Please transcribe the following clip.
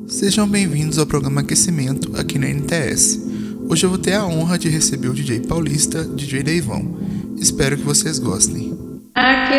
Sejam bem-vindos ao programa Aquecimento aqui na NTS. Hoje eu vou ter a honra de receber o DJ paulista, DJ Deivão. Espero que vocês gostem.